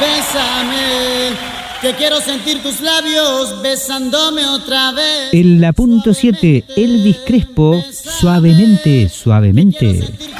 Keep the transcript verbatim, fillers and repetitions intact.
bésame, que quiero sentir tus labios besándome otra vez. En la punto siete, Elvis Crespo, suavemente, suavemente.